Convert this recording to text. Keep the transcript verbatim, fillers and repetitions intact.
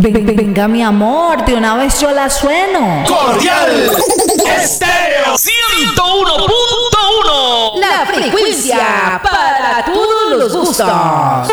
Ven- Venga, mi amor, de una vez yo la sueno. Cordial Estéreo ciento uno punto uno. La frecuencia para todos los gustos.